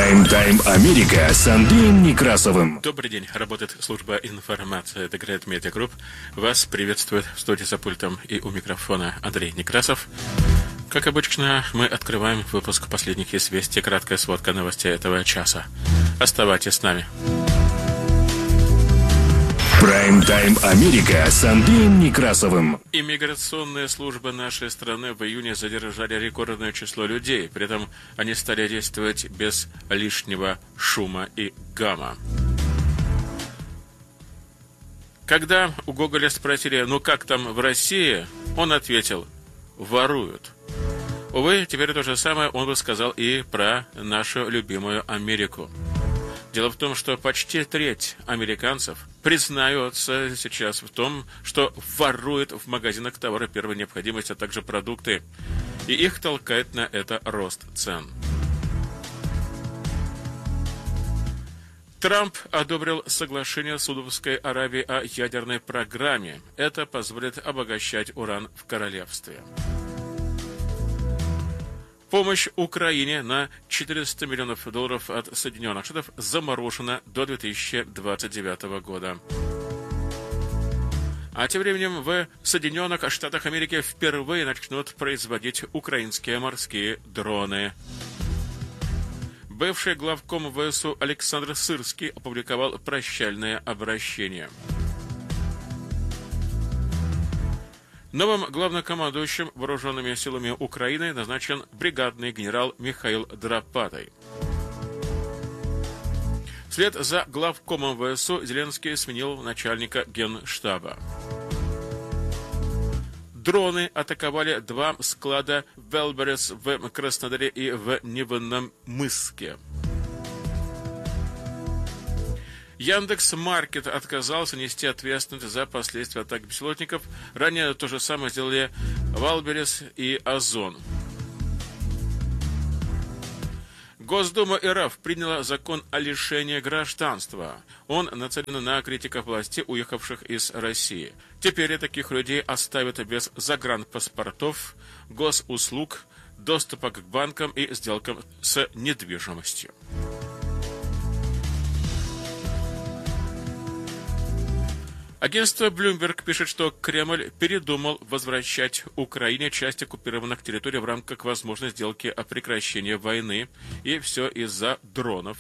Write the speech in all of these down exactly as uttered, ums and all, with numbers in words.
Прайм-тайм Америка с Андреем Некрасовым. Добрый день. Работает служба информации The Great Media Group. Вас приветствует в студии за пультом и у микрофона Андрей Некрасов. Как обычно, мы открываем выпуск последних известий. Краткая сводка новостей этого часа. Оставайтесь с нами. Прайм-тайм Америка с Андреем Некрасовым. Иммиграционные службы нашей страны в июне задержали рекордное число людей. При этом они стали действовать без лишнего шума и гамма. Когда у Гоголя спросили, ну как там в России, он ответил, воруют. Увы, теперь то же самое он бы сказал и про нашу любимую Америку. Дело в том, что почти треть американцев признается сейчас в том, что воруют в магазинах товары первой необходимости, а также продукты. И их толкает на это рост цен. Трамп одобрил соглашение с Саудовской Аравией о ядерной программе. Это позволит обогащать уран в королевстве. Помощь Украине на четыреста миллионов долларов от Соединенных Штатов заморожена до две тысячи двадцать девятого года. А тем временем в Соединенных Штатах Америки впервые начнут производить украинские морские дроны. Бывший главком ВСУ Александр Сырский опубликовал прощальное обращение. Новым главнокомандующим вооруженными силами Украины назначен бригадный генерал Михаил Драпатай. Вслед за главкомом ВСУ Зеленский сменил начальника Генштаба. Дроны атаковали два склада Велберес в Краснодаре и в Невинномысске. Яндекс.Маркет отказался нести ответственность за последствия атак беспилотников. Ранее то же самое сделали Валберес и Озон. Госдума РФ приняла закон о лишении гражданства. Он нацелен на критиков власти, уехавших из России. Теперь таких людей оставят без загранпаспортов, госуслуг, доступа к банкам и сделкам с недвижимостью. Агентство Bloomberg пишет, что Кремль передумал возвращать Украине часть оккупированных территорий в рамках возможной сделки о прекращении войны. И все из-за дронов.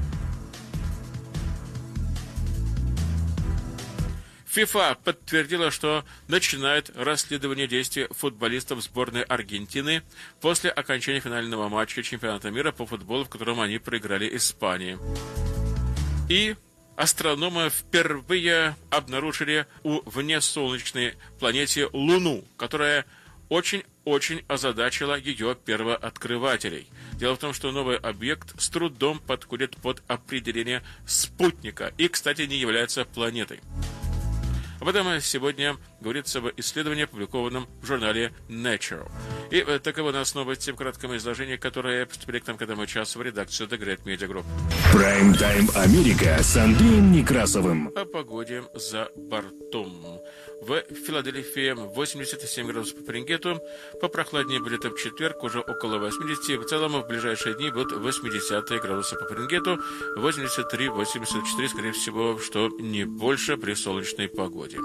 ФИФА подтвердила, что начинает расследование действий футболистов сборной Аргентины после окончания финального матча чемпионата мира по футболу, в котором они проиграли Испании. И астрономы впервые обнаружили у внесолнечной планете Луну, которая очень-очень озадачила ее первооткрывателей. Дело в том, что новый объект с трудом подходит под определение спутника и, кстати, не является планетой. Об этом сегодня говорится в исследовании, опубликованном в журнале Nature. И таковы у нас новости в кратком изложении, которые поступили к нам к этому часу в редакцию The Great Media Group. Прайм-тайм Америка с Андреем Некрасовым. О погоде за бортом. В Филадельфии восемьдесят семь градусов по Фаренгейту. Попрохладнее будет в четверг, уже около восьмидесяти. В целом в ближайшие дни будут восемьдесят градусы по Фаренгейту. восемьдесят три - восемьдесят четыре, скорее всего, что не больше при солнечной погоде.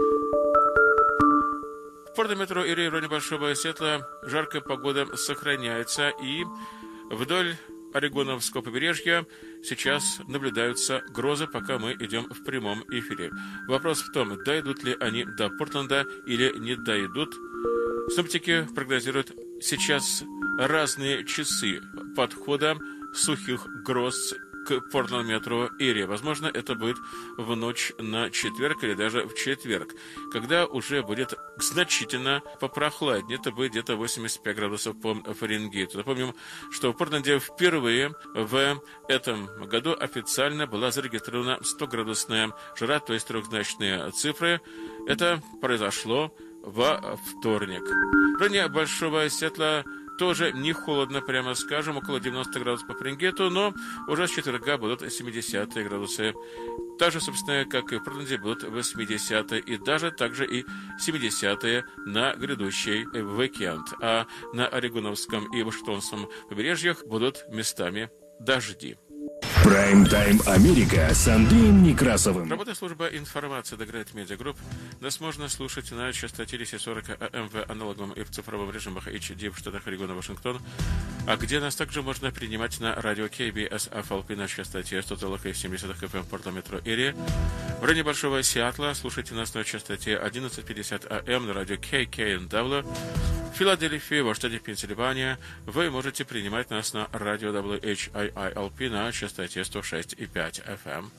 В Порт-Метро и районе Большого Сиэтла жаркая погода сохраняется, и вдоль Орегоновского побережья сейчас наблюдаются грозы, пока мы идем в прямом эфире. Вопрос в том, дойдут ли они до Портленда или не дойдут. Синоптики прогнозируют сейчас разные часы подхода сухих гроз к Портленд-метро Эри. Возможно, это будет в ночь на четверг или даже в четверг, когда уже будет значительно попрохладнее. Это будет где-то восемьдесят пять градусов по Фаренгейту. Напомним, что в Портленде впервые в этом году официально была зарегистрирована сто-градусная жара, то есть трехзначные цифры. Это произошло во вторник. В районе Большого Сиэтла тоже не холодно, прямо скажем, около девяноста градусов по Фаренгейту, но уже с четверга будут семидесятые градусы. Так же, собственно, как и в Портленде, будут восьмидесятые и даже также и семидесятые на грядущий уикенд. А на Орегоновском и Вашингтонском побережьях будут местами дожди. Прайм-тайм Америка с Андреем Некрасовым. Работает служба информации Дегрейт Медиа Групп. Нас можно слушать на частоте десять сорок АМ в аналоговом и в цифровом режимах эйч ди в штатах Орегон и Вашингтон, а где нас также можно принимать на радио кей би эс эф эл пи на частоте сто семьдесят эф эм Портла Метро Эрия. В районе Большого Сиэтла слушайте нас на частоте одиннадцать пятьдесят АМ на радио кей кей эн дабл ю. В Филадельфии, в штате Пенсильвания, вы можете принимать нас на радио дабл ю эйч ай ай эл пи на частоте сто шесть и пять эф эм.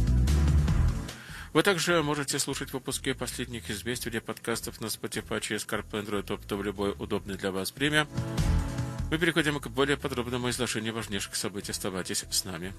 Вы также можете слушать выпуски последних известий или подкастов на Spotify через CarPlay, тобто в любое удобное для вас время. Мы переходим к более подробному изложению важнейших событий. Оставайтесь с нами.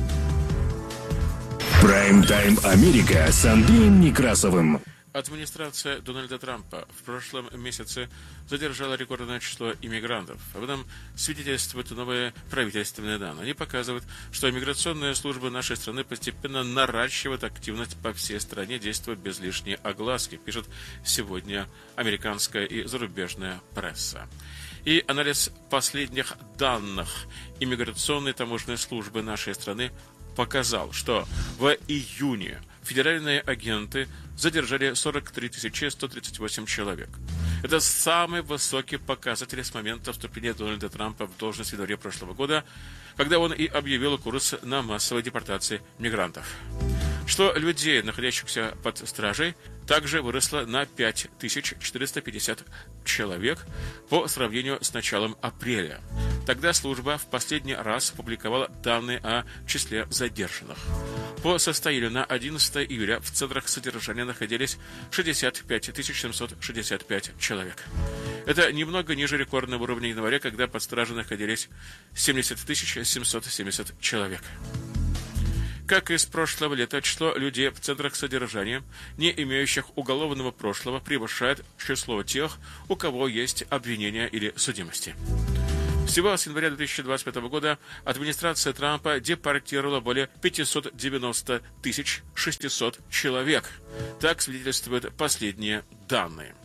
Прайм-тайм Америка с Андреем Некрасовым. Администрация Дональда Трампа в прошлом месяце задержала рекордное число иммигрантов. Об этом свидетельствуют новые правительственные данные. Они показывают, что иммиграционные службы нашей страны постепенно наращивают активность по всей стране, действуя без лишней огласки, пишет сегодня американская и зарубежная пресса. И анализ последних данных иммиграционной таможенной службы нашей страны показал, что в июне федеральные агенты задержали сорок три тысячи сто тридцать восемь человек. Это самый высокий показатель с момента вступления Дональда Трампа в должность в январе прошлого года, когда он и объявил курс на массовой депортации мигрантов. Число людей, находящихся под стражей, также выросло на пять тысяч четыреста пятьдесят человек по сравнению с началом апреля. Тогда служба в последний раз опубликовала данные о числе задержанных. По состоянию на одиннадцатое июля в центрах содержания находились шестьдесят пять тысяч семьсот шестьдесят пять человек. Это немного ниже рекордного уровня января, когда под стражей находились семьдесят тысяч семьсот семьдесят человек. Как и с прошлого лета, число людей в центрах содержания, не имеющих уголовного прошлого, превышает число тех, у кого есть обвинения или судимости. Всего с января две тысячи двадцать пятого года администрация Трампа депортировала более пятьсот девяносто тысяч шестьсот человек. Так свидетельствуют последние данные.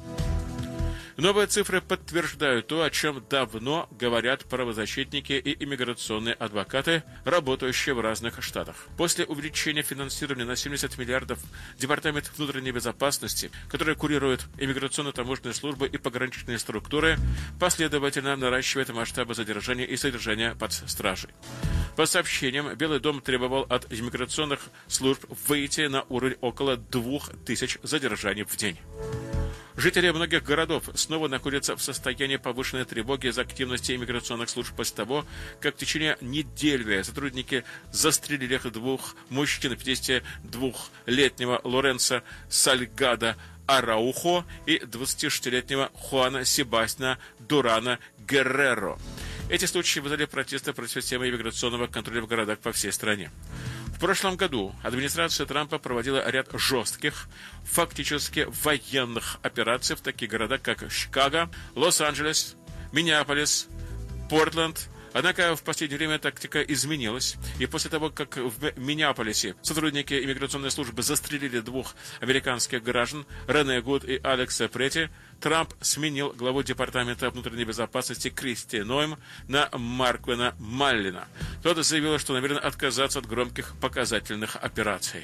Новые цифры подтверждают то, о чем давно говорят правозащитники и иммиграционные адвокаты, работающие в разных штатах. После увеличения финансирования на семьдесят миллиардов Департамент внутренней безопасности, который курирует иммиграционно-таможенные службы и пограничные структуры, последовательно наращивает масштабы задержания и содержания под стражей. По сообщениям, Белый дом требовал от иммиграционных служб выйти на уровень около двух тысяч задержаний в день. Жители многих городов снова находятся в состоянии повышенной тревоги из-за активности иммиграционных служб после того, как в течение недели сотрудники застрелили двух мужчин, пятидесятидвухлетнего Лоренса Сальгадо Араухо и двадцатишестилетнего Хуана Себастьяна Дурана Герреро. Эти случаи вызвали протесты против системы иммиграционного контроля в городах по всей стране. В прошлом году администрация Трампа проводила ряд жестких, фактически военных операций в таких городах, как Чикаго, Лос-Анджелес, Миннеаполис, Портленд. Однако в последнее время тактика изменилась, и после того, как в Миннеаполисе сотрудники иммиграционной службы застрелили двух американских граждан, Рене Гуд и Алекса Претти, Трамп сменил главу Департамента внутренней безопасности Кристи Нойм на Марквина Маллина. Тот заявил, что намерен отказаться от громких показательных операций.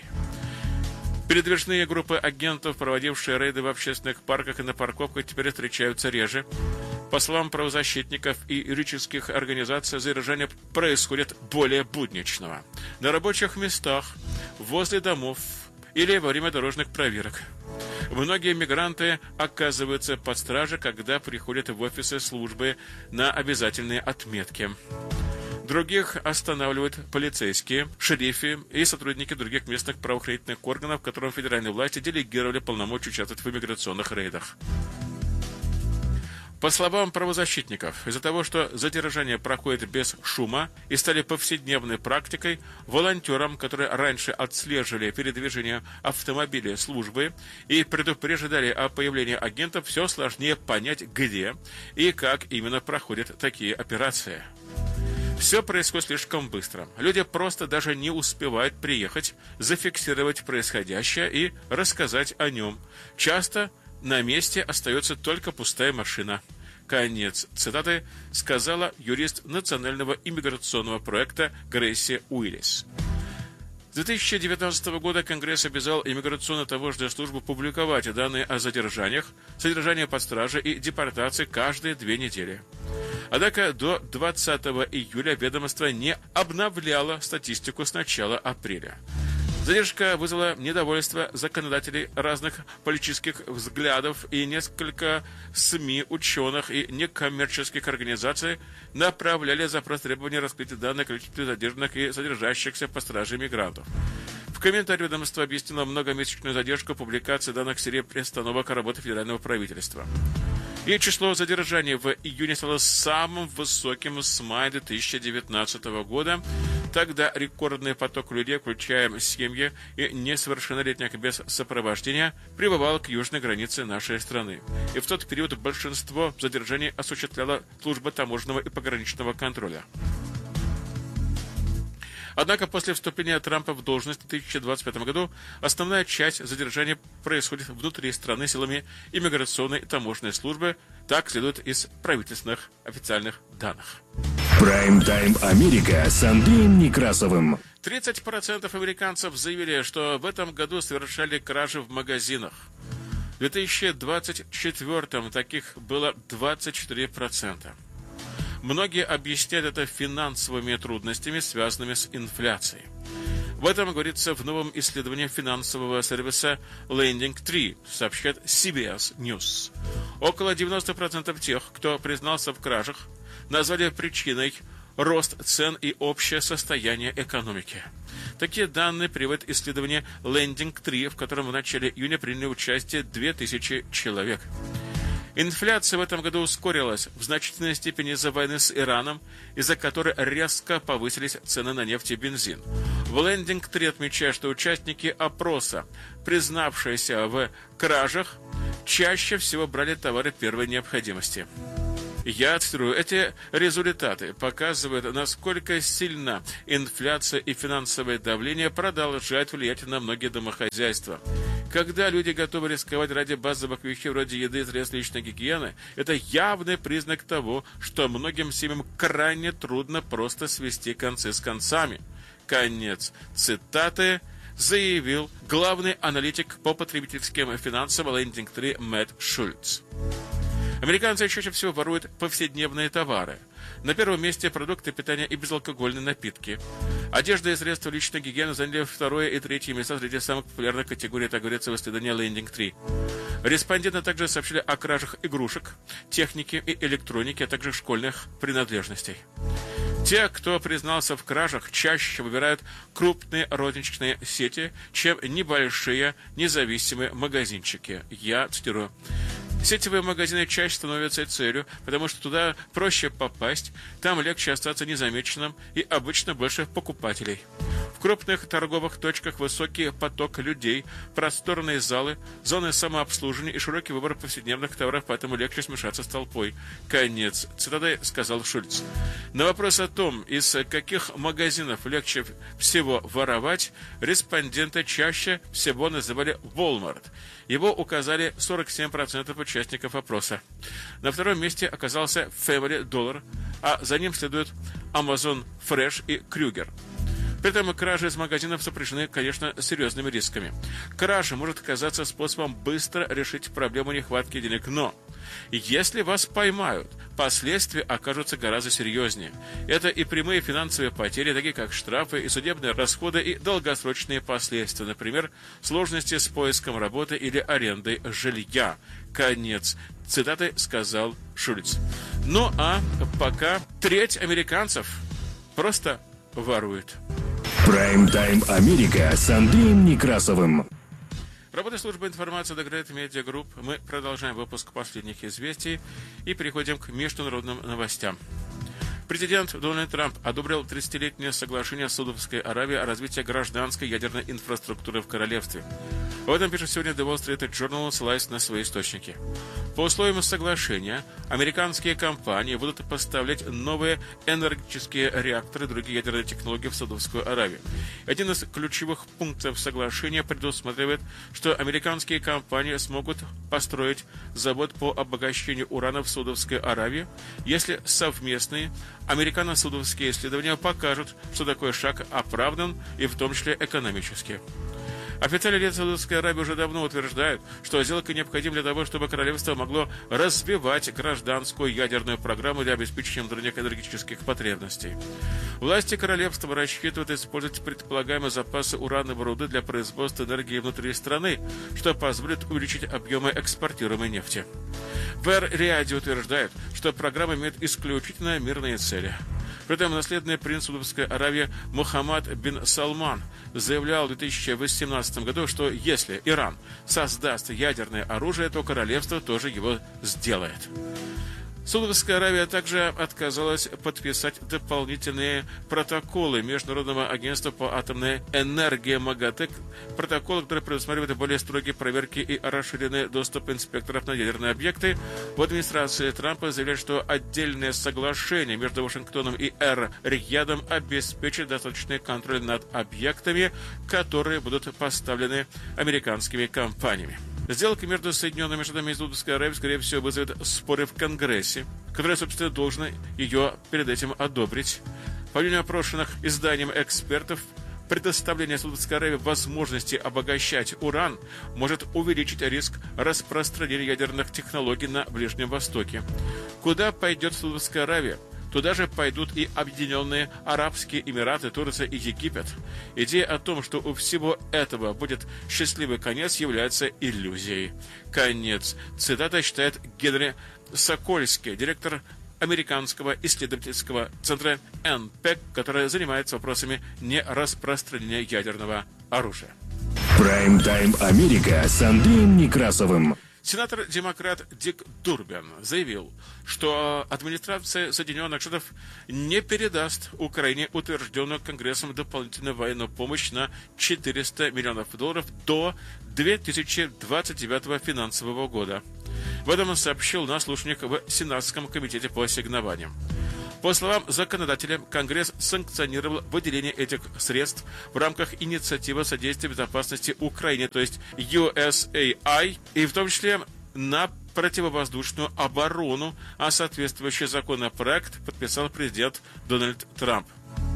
Передвижные группы агентов, проводившие рейды в общественных парках и на парковках, теперь встречаются реже. По словам правозащитников и юридических организаций, задержания происходят более будничного. На рабочих местах, возле домов или во время дорожных проверок. Многие мигранты оказываются под стражей, когда приходят в офисы службы на обязательные отметки. Других останавливают полицейские, шерифы и сотрудники других местных правоохранительных органов, которым федеральные власти делегировали полномочия участвовать в иммиграционных рейдах. По словам правозащитников, из-за того, что задержания проходят без шума и стали повседневной практикой, волонтерам, которые раньше отслеживали передвижение автомобилей службы и предупреждали о появлении агентов, все сложнее понять, где и как именно проходят такие операции. Все происходит слишком быстро. Люди просто даже не успевают приехать, зафиксировать происходящее и рассказать о нем. Часто на месте остается только пустая машина. Конец цитаты, сказала юрист национального иммиграционного проекта Грейси Уиллис. С две тысячи девятнадцатого года Конгресс обязал иммиграционно-таможенную службу публиковать данные о задержаниях, содержании под стражей и депортации каждые две недели. Однако до двадцатого июля ведомство не обновляло статистику с начала апреля. Задержка вызвала недовольство законодателей разных политических взглядов, и несколько СМИ, ученых и некоммерческих организаций направляли запрос требования раскрытия данных о количестве задержанных и содержащихся под стражей мигрантов. В комментарии ведомство объяснило многомесячную задержку публикации данных серии приостановок работы федерального правительства. И число задержаний в июне стало самым высоким с мая две тысячи девятнадцатого года. Тогда рекордный поток людей, включая семьи и несовершеннолетних без сопровождения, прибывал к южной границе нашей страны. И в тот период большинство задержаний осуществляла служба таможенного и пограничного контроля. Однако после вступления Трампа в должность в две тысячи двадцать пятом году основная часть задержаний происходит внутри страны силами иммиграционной и таможенной службы, так следует из правительственных официальных данных. Прайм-тайм Америка с Андреем Некрасовым. тридцать процентов американцев заявили, что в этом году совершали кражи в магазинах. В две тысячи двадцать четвёртом таких было двадцать четыре процента. Многие объясняют это финансовыми трудностями, связанными с инфляцией. В этом говорится в новом исследовании финансового сервиса Lending Tree, сообщает си би эс News. Около девяносто процентов тех, кто признался в кражах, назвали причиной рост цен и общее состояние экономики. Такие данные приводит исследование Lending Tree, в котором в начале июня приняли участие две тысячи человек. Инфляция в этом году ускорилась в значительной степени из-за войны с Ираном, из-за которой резко повысились цены на нефть и бензин. В Lending Tree отмечают, что участники опроса, признавшиеся в кражах, чаще всего брали товары первой необходимости. Я цитирую: эти результаты показывают, насколько сильно инфляция и финансовое давление продолжают влиять на многие домохозяйства. Когда люди готовы рисковать ради базовых вещей вроде еды и средств личной гигиены, это явный признак того, что многим семьям крайне трудно просто свести концы с концами. Конец цитаты заявил главный аналитик по потребительским финансам Lending Tree Мэтт Шульц. Американцы чаще всего воруют повседневные товары. На первом месте продукты питания и безалкогольные напитки. Одежда и средства личной гигиены заняли второе и третье места среди самых популярных категорий, так говорится в исследовании Lending Tree. Респонденты также сообщили о кражах игрушек, техники и электроники, а также школьных принадлежностей. Те, кто признался в кражах, чаще выбирают крупные розничные сети, чем небольшие независимые магазинчики. Я цитирую: сетевые магазины чаще становятся целью, потому что туда проще попасть, там легче остаться незамеченным и обычно больше покупателей. В крупных торговых точках высокий поток людей, просторные залы, зоны самообслуживания и широкий выбор повседневных товаров, поэтому легче смешаться с толпой. Конец цитаты, сказал Шульц. На вопрос о том, из каких магазинов легче всего воровать, респонденты чаще всего называли Walmart. Его указали сорок семь процентов участников опроса. На втором месте оказался Family Dollar, а за ним следуют Amazon Fresh и Крюгер. При этом кражи из магазинов сопряжены, конечно, с серьезными рисками. Кража может оказаться способом быстро решить проблему нехватки денег, но если вас поймают, последствия окажутся гораздо серьезнее. Это и прямые финансовые потери, такие как штрафы и судебные расходы, и долгосрочные последствия, например, сложности с поиском работы или арендой жилья. Конец цитаты, сказал Шульц. Ну а пока треть американцев просто ворует. Прайм-тайм Америка с Андреем Некрасовым. Работа службы информации Дегрейт Медиа Групп. Мы продолжаем выпуск последних известий и переходим к международным новостям. Президент Дональд Трамп одобрил тридцатилетнее соглашение с Саудовской Аравией о развитии гражданской ядерной инфраструктуры в королевстве. Об этом пишет сегодня The Wall Street Journal, ссылаясь на свои источники. По условиям соглашения, американские компании будут поставлять новые энергетические реакторы и другие ядерные технологии в Саудовскую Аравию. Один из ключевых пунктов соглашения предусматривает, что американские компании смогут построить завод по обогащению урана в Саудовской Аравии, если совместные американо-саудовские исследования покажут, что такой шаг оправдан и в том числе экономически. Официальный лидер Саудовской Аравии уже давно утверждает, что сделка необходима для того, чтобы королевство могло развивать гражданскую ядерную программу для обеспечения внутренних энергетических потребностей. Власти королевства рассчитывают использовать предполагаемые запасы урановой руды для производства энергии внутри страны, что позволит увеличить объемы экспортируемой нефти. В Эр-Рияде утверждают, что программа имеет исключительно мирные цели. При этом наследный принц Саудовской Аравии Мухаммад бин Салман заявлял в две тысячи восемнадцатом году, что если Иран создаст ядерное оружие, то королевство тоже его сделает. Саудовская Аравия также отказалась подписать дополнительные протоколы Международного агентства по атомной энергии МАГАТЭ, протоколы, которые предусматривают более строгие проверки и расширенный доступ инспекторов на ядерные объекты. В администрации Трампа заявляют, что отдельное соглашение между Вашингтоном и Эр-Риядом обеспечит достаточный контроль над объектами, которые будут поставлены американскими компаниями. Сделка между Соединенными Штатами и Саудовской Аравией, скорее всего, вызовет споры в Конгрессе, который, собственно, должен ее перед этим одобрить. По мнению опрошенных изданием экспертов, предоставление Саудовской Аравии возможности обогащать уран может увеличить риск распространения ядерных технологий на Ближнем Востоке. Куда пойдет Саудовская Аравия? Туда же пойдут и Объединенные Арабские Эмираты, Турция и Египет. Идея о том, что у всего этого будет счастливый конец, является иллюзией. Конец. Цитата считает Генри Сокольский, директор американского исследовательского центра эн пэк, который занимается вопросами нераспространения ядерного оружия. Прайм-тайм Америка с Андреем Некрасовым. Сенатор-демократ Дик Дурбин заявил, что администрация Соединенных Штатов не передаст Украине утвержденную Конгрессом дополнительную военную помощь на четыреста миллионов долларов до две тысячи двадцать девятого финансового года. В этом сообщил на слушаниях в Сенатском комитете по ассигнованиям. По словам законодателя, Конгресс санкционировал выделение этих средств в рамках инициативы содействия безопасности Украине, то есть ю эс эй ай, и в том числе на противовоздушную оборону, а соответствующий законопроект подписал президент Дональд Трамп.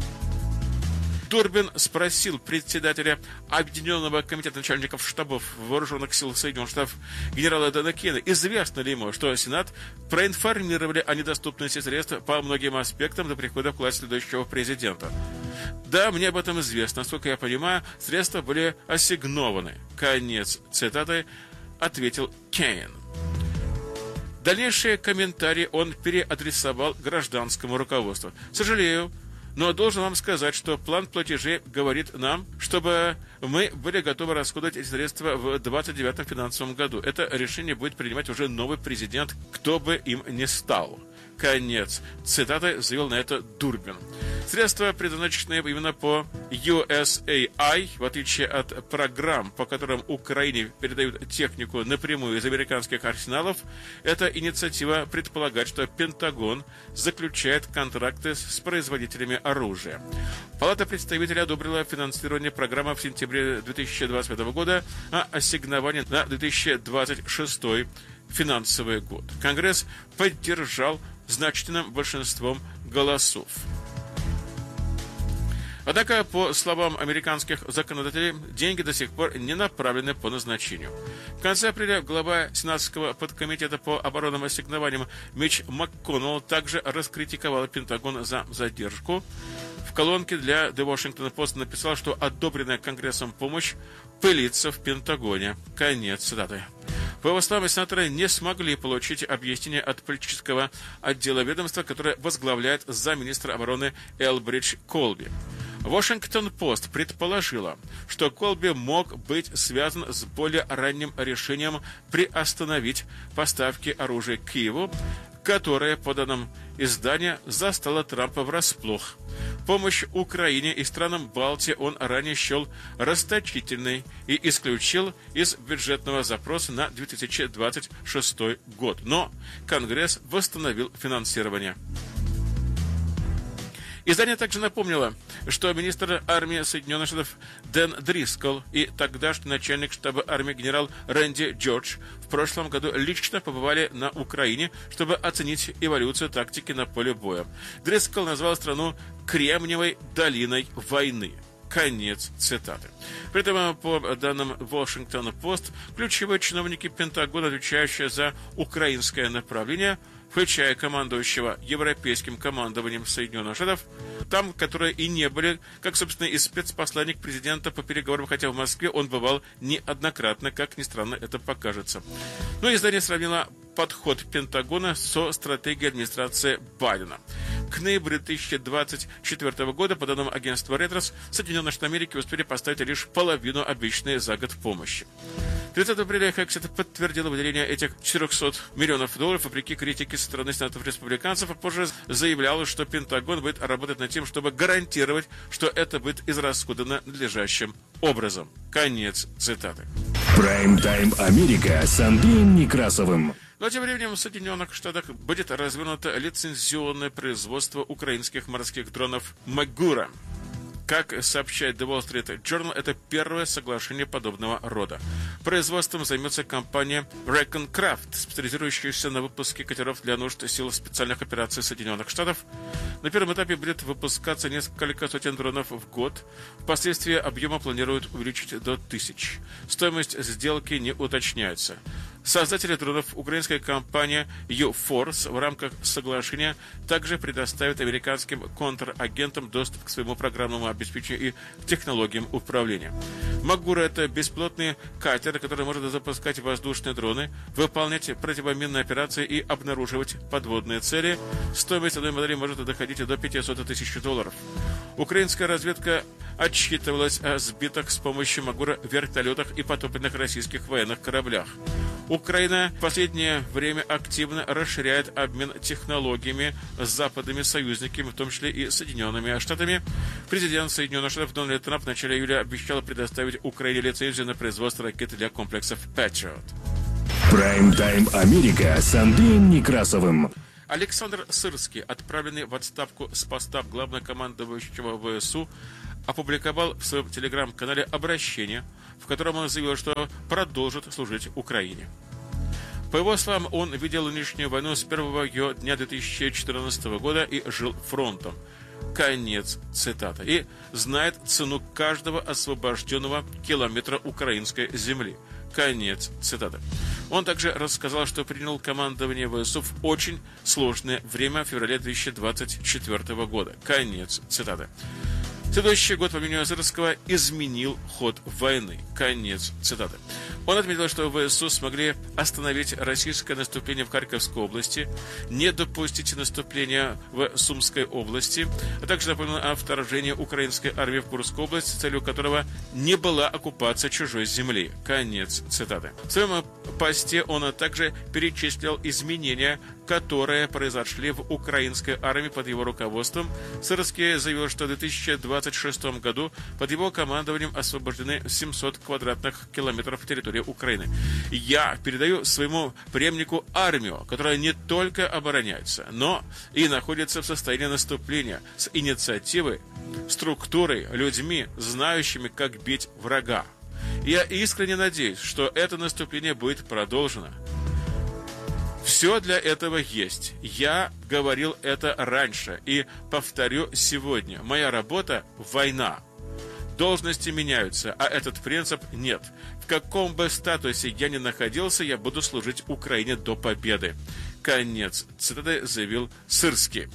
Дурбин спросил председателя Объединенного комитета начальников штабов вооруженных сил Соединенных Штатов генерала Дэна Кейна, известно ли ему, что Сенат проинформировали о недоступности средств по многим аспектам до прихода в власть следующего президента. Да, мне об этом известно. Насколько я понимаю, средства были ассигнованы. Конец цитаты, ответил Кейн. Дальнейшие комментарии он переадресовал гражданскому руководству. Сожалею, но должен вам сказать, что план платежей говорит нам, чтобы мы были готовы расходовать эти средства в двадцать девятом финансовом году. Это решение будет принимать уже новый президент, кто бы им ни стал. Конец цитаты, заявил на это Дурбин. Средства, предназначенные именно по ю эс эй ай, в отличие от программ, по которым Украине передают технику напрямую из американских арсеналов, эта инициатива предполагает, что Пентагон заключает контракты с производителями оружия. Палата представителей одобрила финансирование программы в сентябре две тысячи двадцать пятого года, а ассигнование на две тысячи двадцать шестой финансовый год. Конгресс поддержал значительным большинством голосов. Однако, по словам американских законодателей, деньги до сих пор не направлены по назначению. В конце апреля глава Сенатского подкомитета по оборонным ассигнованиям Митч МакКоннелл также раскритиковал Пентагон за задержку. В колонке для The Washington Post написал, что одобренная Конгрессом помощь пылится в Пентагоне. Конец цитаты. По его словам, сенаторы не смогли получить объяснение от политического отдела ведомства, которое возглавляет замминистра обороны Элбридж Колби. Вашингтон-Пост предположила, что Колби мог быть связан с более ранним решением приостановить поставки оружия к Киеву, которое, по данным издания, застало Трампа врасплох. Помощь Украине и странам Балтии он ранее счел расточительной и исключил из бюджетного запроса на две тысячи двадцать шестой год. Но Конгресс восстановил финансирование. Издание также напомнило, что министр армии Соединенных Штатов Дэн Дрисколл и тогдашний начальник штаба армии генерал Рэнди Джордж в прошлом году лично побывали на Украине, чтобы оценить эволюцию тактики на поле боя. Дрисколл назвал страну «Кремниевой долиной войны». Конец цитаты. При этом, по данным Washington-Post, ключевые чиновники Пентагона, отвечающие за украинское направление, включая командующего европейским командованием Соединенных Штатов, там, которые и не были, как, собственно, и спецпосланник президента по переговорам, хотя в Москве он бывал неоднократно, как ни странно это покажется. Но издание сравнило подход Пентагона со стратегией администрации Байдена. К ноябрю две тысячи двадцать четвёртого года, по данным агентства Reuters, Соединенные Штаты Америки успели поставить лишь половину обещанной за год помощи. тридцатого апреля Хексет подтвердила выделение этих четырехсот миллионов долларов, вопреки критике со стороны сенатов-республиканцев, а позже заявляла, что Пентагон будет работать над тем, чтобы гарантировать, что это будет израсходовано надлежащим образом. Конец цитаты. Прайм-тайм Америка с Андреем Некрасовым. Но тем временем в Соединенных Штатах будет развернуто лицензионное производство украинских морских дронов «Магура». Как сообщает The Wall Street Journal, это первое соглашение подобного рода. Производством займется компания Recon Craft, специализирующаяся на выпуске катеров для нужд сил специальных операций Соединенных Штатов. На первом этапе будет выпускаться несколько сотен дронов в год. Впоследствии объема планируют увеличить до тысяч. Стоимость сделки не уточняется. Создатели дронов, украинская компания U-Force, в рамках соглашения также предоставит американским контрагентам доступ к своему программному обеспечению и к технологиям управления. Магура – это беспилотный катер, который может запускать воздушные дроны, выполнять противоминные операции и обнаруживать подводные цели. Стоимость одной модели может доходить до пятьсот тысяч долларов. Украинская разведка отчитывалась о сбитых с помощью Магура вертолетах и потопленных российских военных кораблях. Украина в последнее время активно расширяет обмен технологиями с западными союзниками, в том числе и Соединенными Штатами. Президент Соединенных Штатов Дональд Трамп в начале июля обещал предоставить Украине лицензию на производство ракет для комплексов Patriot. Прайм-тайм Америка с Андреем Некрасовым. Александр Сырский, отправленный в отставку с поста главнокомандующего ВСУ, опубликовал в своем телеграм-канале обращение, в котором он заявил, что продолжит служить Украине. По его словам, он видел нынешнюю войну с первого ее дня две тысячи четырнадцатого года и жил фронтом. Конец цитаты. И знает цену каждого освобожденного километра украинской земли. Конец цитаты. Он также рассказал, что принял командование ВСУ в очень сложное время в феврале две тысячи двадцать четвёртого года. Конец цитаты. Следующий год, по мнению Сырского, изменил ход войны. Конец цитаты. Он отметил, что ВСУ смогли остановить российское наступление в Харьковской области, не допустить наступления в Сумской области, а также напомнил о вторжении украинской армии в Курскую область, целью которого не была оккупация чужой земли. Конец цитаты. В своем посте он также перечислил изменения, которые произошли в украинской армии под его руководством. Сырский заявил, что в две тысячи двадцать шестом году под его командованием освобождены семьсот квадратных километров территории Украины. Я передаю своему преемнику армию, которая не только обороняется, но и находится в состоянии наступления с инициативой, структурой, людьми, знающими, как бить врага. Я искренне надеюсь, что это наступление будет продолжено. Все для этого есть. Я говорил это раньше и повторю сегодня. Моя работа – война. Должности меняются, а этот принцип нет. В каком бы статусе я ни находился, я буду служить Украине до победы. Конец цитаты заявил Сырский.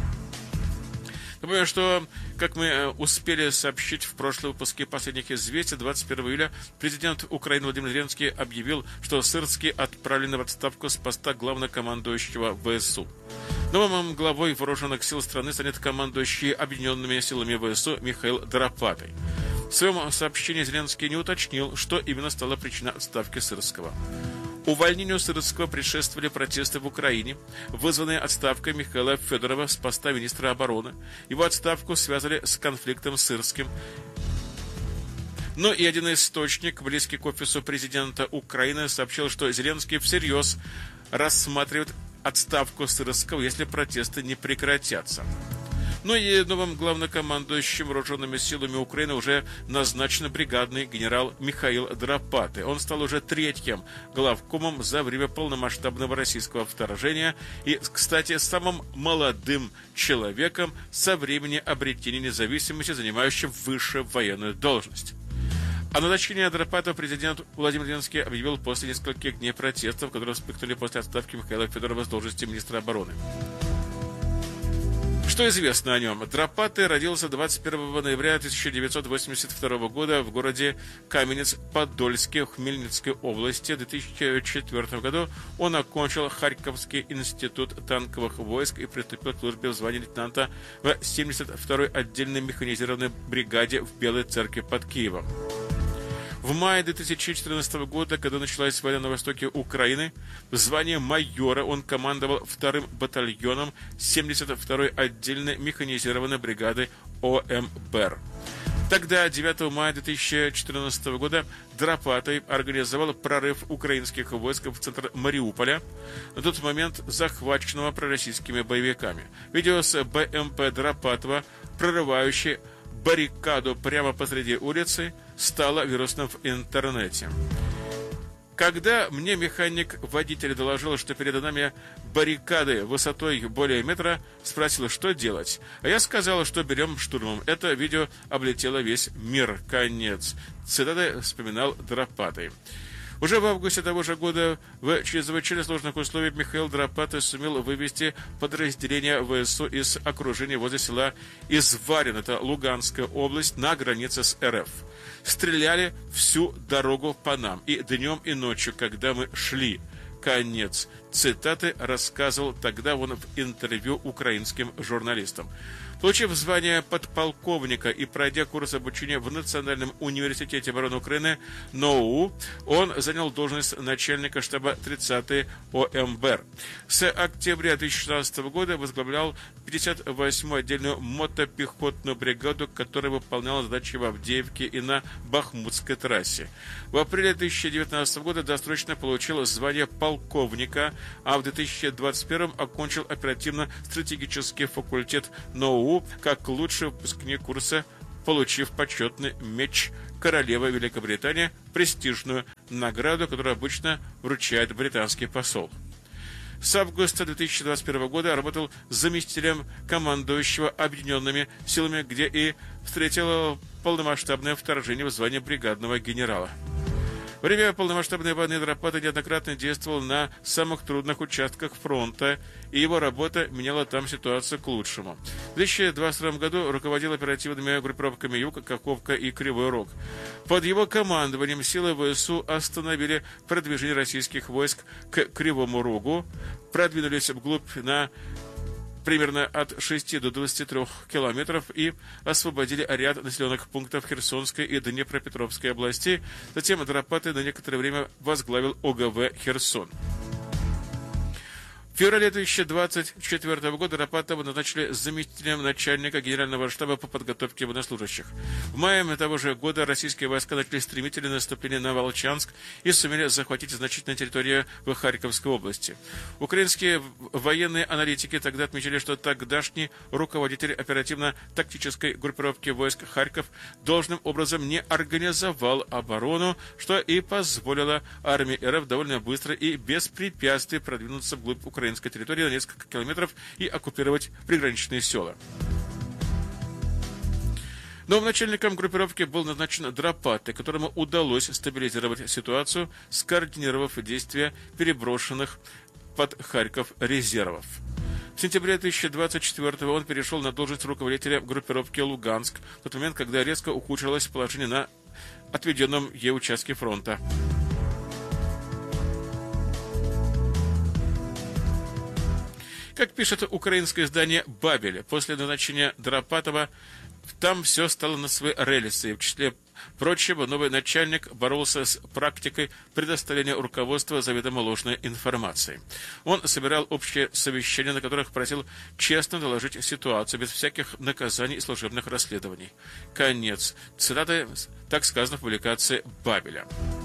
Напомню, что, как мы успели сообщить в прошлом выпуске последних известий, двадцать первого июля президент Украины Владимир Зеленский объявил, что Сырский отправлен в отставку с поста главнокомандующего ВСУ. Новым главой вооруженных сил страны станет командующий объединенными силами ВСУ Михаил Доропатый. В своем сообщении Зеленский не уточнил, что именно стало причиной отставки Сырского. Увольнению Сырского предшествовали протесты в Украине, вызванные отставкой Михаила Федорова с поста министра обороны. Его отставку связали с конфликтом с Сырским. Но и один источник, близкий к офису президента Украины, сообщил, что Зеленский всерьез рассматривает отставку Сырского, если протесты не прекратятся. Ну и новым главнокомандующим вооруженными силами Украины уже назначен бригадный генерал Михаил Драпаты. Он стал уже третьим главкомом за время полномасштабного российского вторжения и, кстати, самым молодым человеком со времени обретения независимости, занимающим высшую военную должность. О назначении Драпатова президент Владимир Зеленский объявил после нескольких дней протестов, которые вспыхнули после отставки Михаила Федорова с должности министра обороны. Что известно о нем? Драпаты родился двадцать первого ноября тысяча девятьсот восемьдесят второго года в городе Каменец-Подольске в Хмельницкой области. В две тысячи четвёртом году он окончил Харьковский институт танковых войск и приступил к службе в звании лейтенанта в семьдесят второй отдельной механизированной бригаде в Белой Церкви под Киевом. В мае две тысячи четырнадцатого года, когда началась война на востоке Украины, в звании майора он командовал вторым батальоном семьдесят второй отдельной механизированной бригады ОМБР. Тогда, девятого мая две тысячи четырнадцатого года, Драпатай организовал прорыв украинских войск в центр Мариуполя, на тот момент захваченного пророссийскими боевиками. Видео с БМП Драпатова, прорывающий баррикаду прямо посреди улицы, стало вирусным в интернете. Когда мне механик-водитель доложил, что перед нами баррикады высотой более метра, спросил, что делать. А я сказал, что берем штурмом. Это видео облетело весь мир. Конец. Цитаты вспоминал Драпатай. Уже в августе того же года в чрезвычайно сложных условиях Михаил Драпатай сумел вывести подразделение ВСУ из окружения возле села Изварин, это Луганская область, на границе с РФ. Стреляли всю дорогу по нам, и днем, и ночью, когда мы шли. Конец цитаты рассказывал тогда он в интервью украинским журналистам. Получив звание подполковника и пройдя курс обучения в Национальном университете обороны Украины НОУ, он занял должность начальника штаба тридцатой ОМБР. С октября две тысячи шестнадцатого года возглавлял пятьдесят восьмую отдельную мотопехотную бригаду, которая выполняла задачи в Авдеевке и на Бахмутской трассе. В апреле две тысячи девятнадцатого года досрочно получил звание полковника, а в две тысячи двадцать первом окончил оперативно-стратегический факультет НОУ как лучший выпускник курса, получив почетный меч королевы Великобритании, престижную награду, которую обычно вручает британский посол. С августа две тысячи двадцать первого года работал заместителем командующего объединенными силами, где и встретил полномасштабное вторжение в звание бригадного генерала. Во время полномасштабной войны Драпатай неоднократно действовал на самых трудных участках фронта, и его работа меняла там ситуацию к лучшему. В две тысячи двадцать втором году руководил оперативными группировками Юг, Каховка и Кривой Рог. Под его командованием силы ВСУ остановили продвижение российских войск к Кривому Рогу, продвинулись вглубь на примерно от шести до двадцати трёх километров и освободили ряд населенных пунктов Херсонской и Днепропетровской областей. Затем Драпатай на некоторое время возглавил ОГВ «Херсон». В феврале две тысячи двадцать четвёртого года Драпатова назначили заместителем начальника Генерального штаба по подготовке военнослужащих. В мае того же года российские войска начали стремительное наступление на Волчанск и сумели захватить значительные территории в Харьковской области. Украинские военные аналитики тогда отмечали, что тогдашний руководитель оперативно-тактической группировки войск Харьков должным образом не организовал оборону, что и позволило армии РФ довольно быстро и без препятствий продвинуться вглубь Украины территории на несколько километров и оккупировать приграничные села. Новым начальником группировки был назначен Драпатай, которому удалось стабилизировать ситуацию, скоординировав действия переброшенных под Харьков резервов. В сентябре две тысячи двадцать четвёртого он перешел на должность руководителя группировки Луганск, в тот момент, когда резко ухудшилось положение на отведенном ей участке фронта. Как пишет украинское издание «Бабель», после назначения Драпатова там все стало на свои рельсы, и в числе прочего, новый начальник боролся с практикой предоставления руководства заведомо ложной информации. Он собирал общие совещания, на которых просил честно доложить ситуацию, без всяких наказаний и служебных расследований. Конец цитаты, так сказано в публикации Бабеля.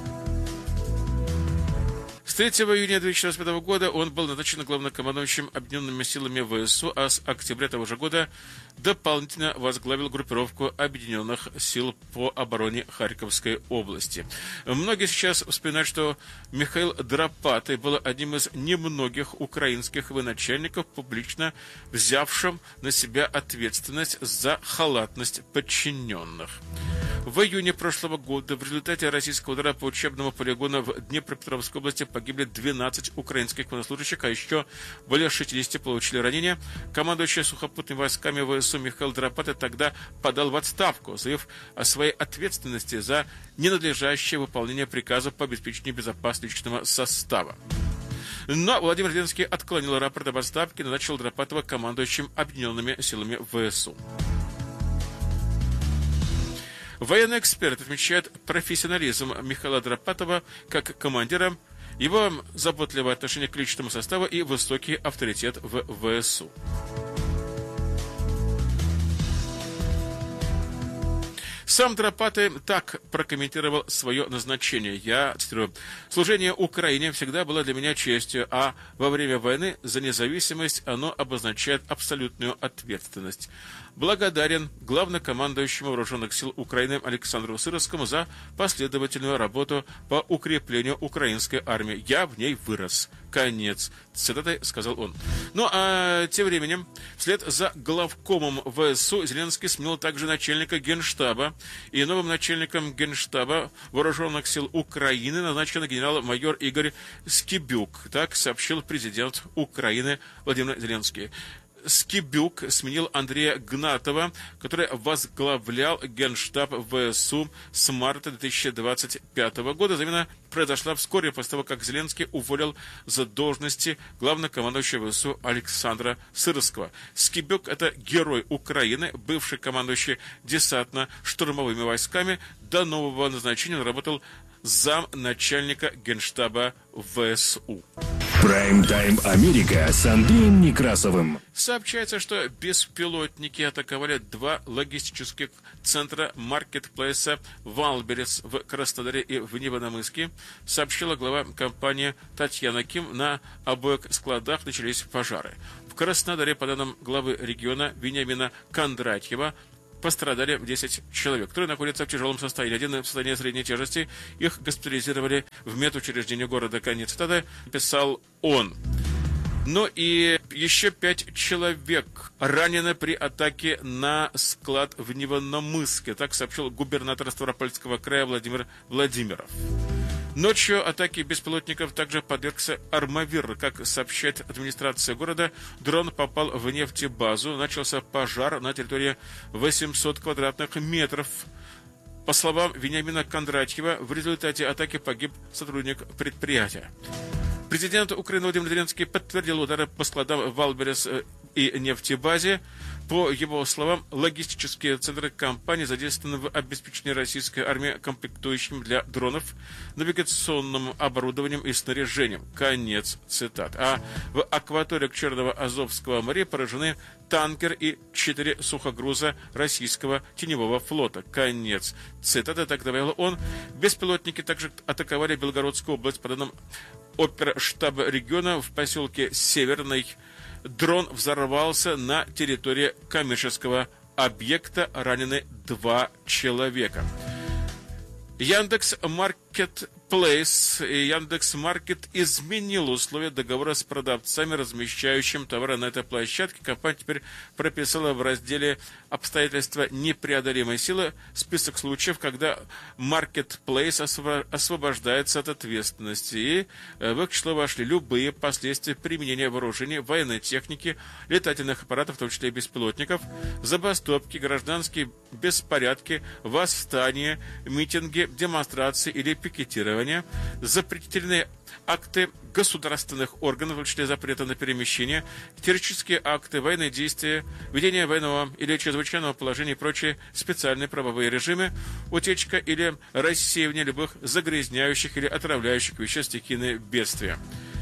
С третьего июня две тысячи двадцать пятого года он был назначен главнокомандующим объединенными силами ВСУ, а с октября того же года дополнительно возглавил группировку объединенных сил по обороне Харьковской области. Многие сейчас вспоминают, что Михаил Драпатый был одним из немногих украинских военачальников, публично взявшим на себя ответственность за халатность подчиненных. В июне прошлого года в результате российского удара по учебному полигону в Днепропетровской области погибли двенадцать украинских военнослужащих, а еще более шестидесяти получили ранения. Командующий сухопутными войсками ВСУ Михаил Драпатый тогда подал в отставку, заявив о своей ответственности за ненадлежащее выполнение приказа по обеспечению безопасности личного состава. Но Владимир Зеленский отклонил рапорт об отставке и назначил Драпатова командующим объединенными силами ВСУ. Военный эксперт отмечает профессионализм Михаила Драпатова как командира, его заботливое отношение к личному составу и высокий авторитет в ВСУ. Сам Драпатый так прокомментировал свое назначение. Я цитирую: «Служение Украине всегда было для меня честью, а во время войны за независимость оно обозначает абсолютную ответственность. Благодарен главнокомандующему Вооруженных сил Украины Александру Сыровскому за последовательную работу по укреплению украинской армии. Я в ней вырос». Конец цитаты, сказал он. Ну а тем временем, вслед за главкомом ВСУ Зеленский сменил также начальника Генштаба, и новым начальником Генштаба Вооруженных сил Украины назначен генерал-майор Игорь Скибюк. Так сообщил президент Украины Владимир Зеленский. Скибюк сменил Андрея Гнатова, который возглавлял Генштаб ВСУ с марта две тысячи двадцать пятого года. Замена произошла вскоре после того, как Зеленский уволил за должности главнокомандующего ВСУ Александра Сыровского. Скибюк – это герой Украины, бывший командующий десантно-штурмовыми войсками. До нового назначения он работал зам начальника Генштаба ВСУ. Прайм-тайм Америка с Андреем Некрасовым. Сообщается, что беспилотники атаковали два логистических центра маркетплейса «Валберес» в Краснодаре и в Невиномысске, сообщила глава компании Татьяна Ким. На обоих складах начались пожары. В Краснодаре, по данным главы региона Вениамина Кондратьева, пострадали десять человек, которые находятся в тяжелом состоянии. Один в состоянии средней тяжести. Их госпитализировали в медучреждение города. Конец цитаты, писал он. Ну и еще пять человек ранены при атаке на склад в Невиномысске. Так сообщил губернатор Ставропольского края Владимир Владимиров. Ночью атаки беспилотников также подвергся Армавир. Как сообщает администрация города, дрон попал в нефтебазу. Начался пожар на территории восемьсот квадратных метров. По словам Вениамина Кондратьева, в результате атаки погиб сотрудник предприятия. Президент Украины Владимир Зеленский подтвердил удары по складам в Валберес и нефтебазе. По его словам, логистические центры компании задействованы в обеспечении российской армии комплектующим для дронов, навигационным оборудованием и снаряжением. Конец цитат. А в акватории Черного Азовского моря поражены танкер и четыре сухогруза российского теневого флота. Конец цитаты. Так добавил он. Беспилотники также атаковали Белгородскую область. По данным оперштаба региона, в поселке Северный дрон взорвался на территории коммерческого объекта. Ранены два человека. Яндекс.Маркетплейс и Яндекс.Маркет изменил условия договора с продавцами, размещающими товары на этой площадке. Компания теперь прописала в разделе «Обстоятельства непреодолимой силы» список случаев, когда Marketplace освобождается от ответственности. И в их число вошли любые последствия применения вооружений, военной техники, летательных аппаратов, в том числе и беспилотников, забастовки, гражданские беспорядки, восстания, митинги, демонстрации или пикетирование, вторжения, запретительные акты государственных органов, в том числе запрета на перемещение, террористические акты, военные действия, ведение военного или чрезвычайного положения и прочие специальные правовые режимы, утечка или рассеивание любых загрязняющих или отравляющих веществ, стихийные бедствия.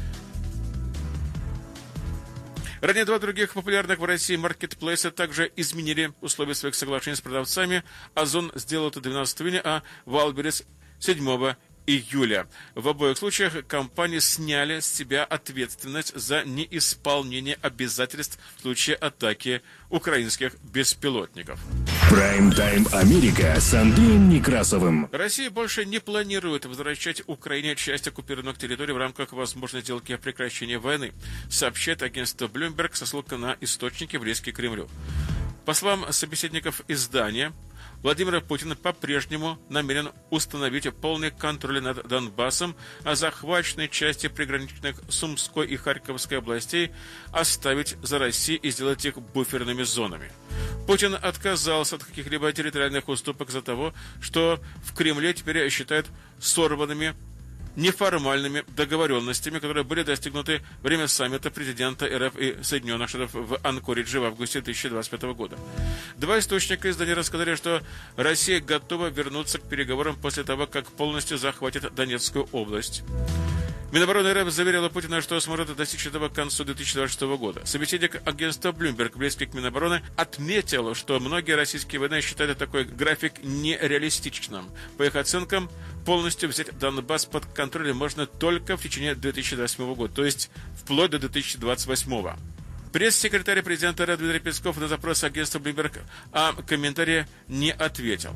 Ранее два других популярных в России маркетплейса также изменили условия своих соглашений с продавцами. Озон сделал это двенадцатого июня, а Вайлдберрис седьмого июля. В обоих случаях компании сняли с себя ответственность за неисполнение обязательств в случае атаки украинских беспилотников. Прайм-тайм Америка с Андреем Некрасовым. Россия больше не планирует возвращать Украине часть оккупированных территорий в рамках возможной сделки о прекращении войны, сообщает агентство Bloomberg со ссылкой на источники, близкие к Кремлю. По словам собеседников издания, Владимир Путин по-прежнему намерен установить полный контроль над Донбассом, а захваченные части приграничных Сумской и Харьковской областей оставить за Россией и сделать их буферными зонами. Путин отказался от каких-либо территориальных уступок из-за того, что в Кремле теперь считают сорванными неформальными договоренностями, которые были достигнуты во время саммита президента РФ и Соединенных Штатов в Анкоридже в августе две тысячи двадцать пятого года. Два источника издания рассказали, что Россия готова вернуться к переговорам после того, как полностью захватит Донецкую область. Минобороны РФ заверила Путина, что сможет достичь этого к концу две тысячи двадцать шестого года. Собеседник агентства Bloomberg, близкий к Минобороны, отметил, что многие российские военные считают такой график нереалистичным. По их оценкам, полностью взять Донбасс под контроль можно только в течение две тысячи двадцать седьмого года, то есть вплоть до две тысячи двадцать восьмого. Пресс-секретарь президента РФ Дмитрий Песков на запрос агентства Bloomberg о комментарии не ответил.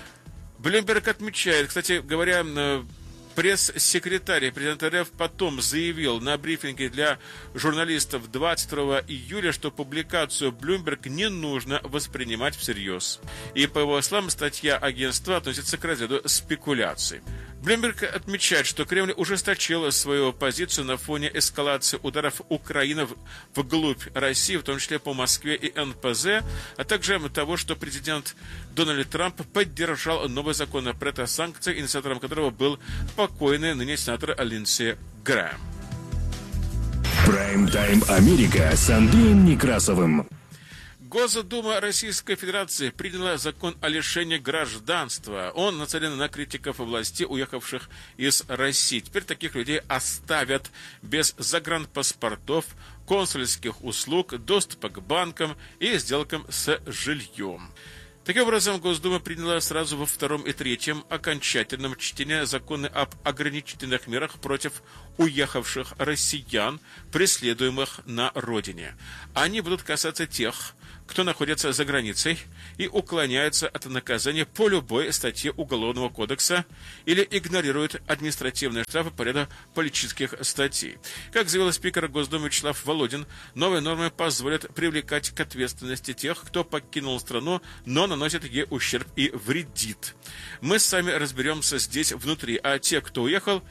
Bloomberg отмечает, кстати говоря, пресс-секретарь президента РФ потом заявил на брифинге для журналистов двадцать второго июля, что публикацию Bloomberg не нужно воспринимать всерьез. И, по его словам, статья агентства относится к разряду спекуляций. Bloomberg отмечает, что Кремль ужесточил свою позицию на фоне эскалации ударов Украины вглубь России, в том числе по Москве и эн пэ зэ, а также того, что президент Дональд Трамп поддержал новый законопроект о санкциях, инициатором которого был покойный ныне сенатор Линдси Грэхэм. Прайм-тайм Америка с Андреем Некрасовым. Госдума Российской Федерации приняла закон о лишении гражданства. Он нацелен на критиков власти, уехавших из России. Теперь таких людей оставят без загранпаспортов, консульских услуг, доступа к банкам и сделкам с жильем. Таким образом, Госдума приняла сразу во втором и третьем окончательном чтении законы об ограничительных мерах против уехавших россиян, преследуемых на родине. Они будут касаться тех, кто находится за границей и уклоняется от наказания по любой статье Уголовного кодекса или игнорирует административные штрафы по ряду политических статей. Как заявил спикер Госдумы Вячеслав Володин, новые нормы позволят привлекать к ответственности тех, кто покинул страну, но наносит ей ущерб и вредит. Мы сами разберемся здесь внутри, а те, кто уехал,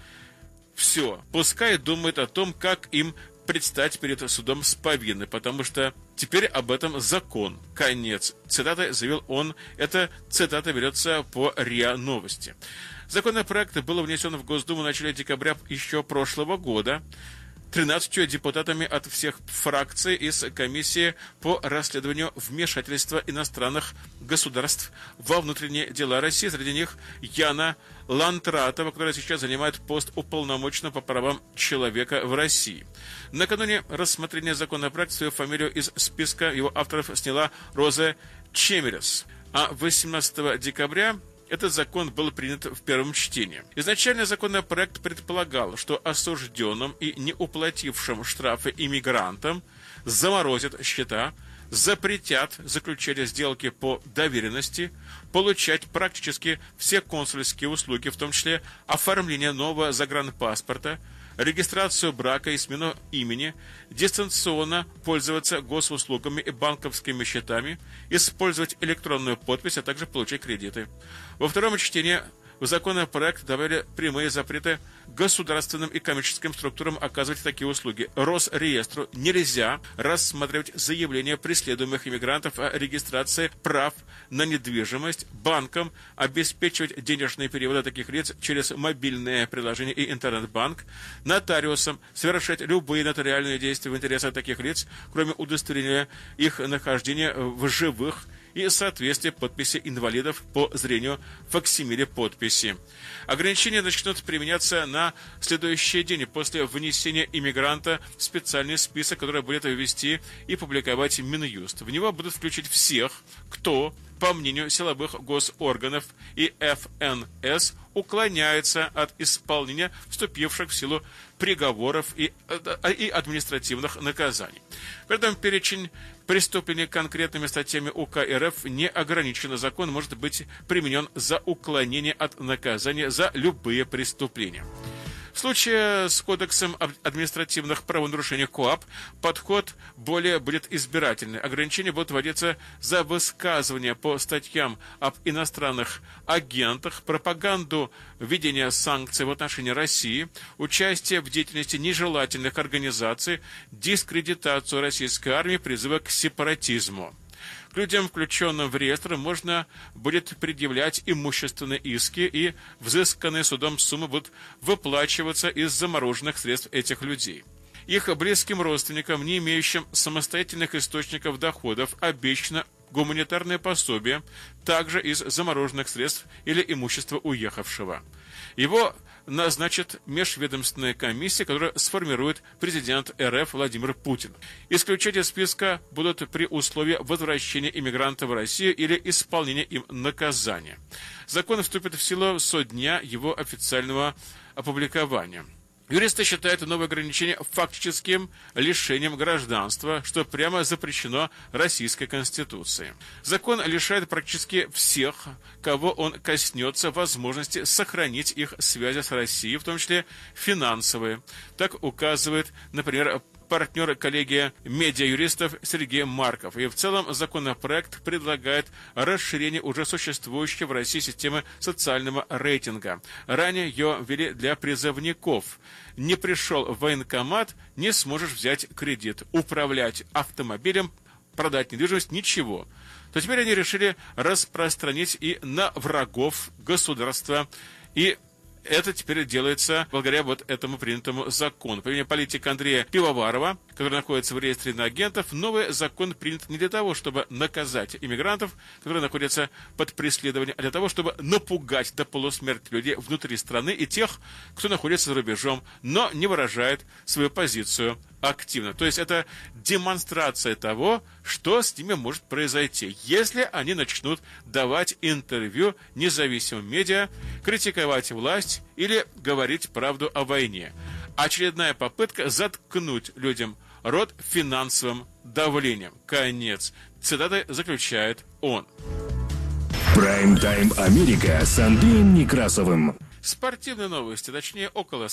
все, пускай думают о том, как им предстать перед судом с повинной, потому что теперь об этом закон. Конец. Цитата заявил он. Эта цитата берется по РИА Новости. Законопроект был внесен в Госдуму в начале декабря еще прошлого года тринадцатью депутатами от всех фракций из комиссии по расследованию вмешательства иностранных государств во внутренние дела России. Среди них Яна Лантратова, которая сейчас занимает пост уполномоченного по правам человека в России. Накануне рассмотрения законопроекта свою фамилию из списка его авторов сняла Роза Чемерес. А восемнадцатого декабря этот закон был принят в первом чтении. Изначально законопроект предполагал, что осужденным и не уплатившим штрафы иммигрантам заморозят счета, запретят заключать сделки по доверенности, получать практически все консульские услуги, в том числе оформление нового загранпаспорта, регистрацию брака и смену имени, дистанционно пользоваться госуслугами и банковскими счетами, использовать электронную подпись, а также получать кредиты. Во втором чтении В законопроект добавили прямые запреты государственным и коммерческим структурам оказывать такие услуги. Росреестру нельзя рассматривать заявления преследуемых иммигрантов о регистрации прав на недвижимость, банкам обеспечивать денежные переводы таких лиц через мобильное приложение и интернет-банк, нотариусам совершать любые нотариальные действия в интересах таких лиц, кроме удостоверения их нахождения в живых и соответствие подписи инвалидов по зрению факсимиле подписи. Ограничения начнут применяться на следующий день после внесения иммигранта в специальный список, который будет ввести и публиковать Минюст. В него будут включить всех, кто, по мнению силовых госорганов и эф эн эс, уклоняется от исполнения вступивших в силу приговоров и, и административных наказаний. При этом перечень преступлений конкретными статьями УК РФ не ограничен. Закон может быть применен за уклонение от наказания за любые преступления. В случае с Кодексом административных правонарушений КоАП подход более будет избирательный. Ограничения будут вводиться за высказывания по статьям об иностранных агентах, пропаганду введения санкций в отношении России, участие в деятельности нежелательных организаций, дискредитацию российской армии, призывы к сепаратизму. К людям, включенным в реестр, можно будет предъявлять имущественные иски, и взысканные судом суммы будут выплачиваться из замороженных средств этих людей. Их близким родственникам, не имеющим самостоятельных источников доходов, обещано гуманитарное пособие также из замороженных средств или имущества уехавшего. Его назначит межведомственная комиссия, которая сформирует президент РФ Владимир Путин. Исключать из списка будут при условии возвращения иммигранта в Россию или исполнения им наказания. Закон вступит в силу со дня его официального опубликования. Юристы считают новое ограничение фактическим лишением гражданства, что прямо запрещено Российской Конституцией. Закон лишает практически всех, кого он коснется, возможности сохранить их связи с Россией, в том числе финансовые. Так указывает, например, партнер коллегии медиа-юристов Сергей Марков. И в целом законопроект предлагает расширение уже существующей в России системы социального рейтинга. Ранее ее ввели для призывников. Не пришел в военкомат, не сможешь взять кредит, управлять автомобилем, продать недвижимость, ничего. То теперь они решили распространить и на врагов государства. И это теперь делается благодаря вот этому принятому закону. По мнению политика Андрея Пивоварова, который находится в реестре иноагентов, новый закон принят не для того, чтобы наказать иммигрантов, которые находятся под преследованием, а для того, чтобы напугать до полусмерти людей внутри страны и тех, кто находится за рубежом, но не выражает свою позицию активно. То есть это демонстрация того, что с ними может произойти, если они начнут давать интервью независимым медиа, критиковать власть или говорить правду о войне. Очередная попытка заткнуть людям рот финансовым давлением. Конец. Цитаты заключает он. Прайм-тайм Америка с Андреем Некрасовым. Спортивные новости, точнее около